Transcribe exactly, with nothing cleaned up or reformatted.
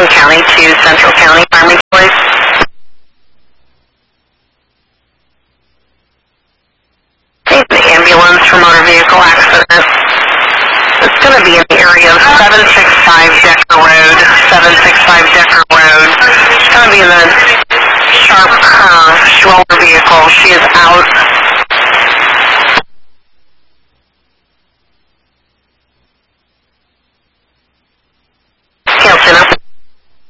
Franklin County to Central County Army Police. Okay, the ambulance for motor vehicle accident. It's going to be in the area of seven six five Decker Road, seven six five Decker Road. It's going to be in the